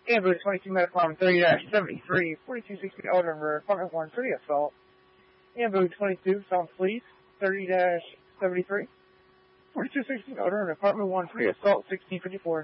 Ambulance 22 Medical Arm 30-73, 4260 Elder Number, Apartment 13, assault. Ambulance 22, South Police 30-73, 4260 Elder Number, Apartment 13, assault 1654.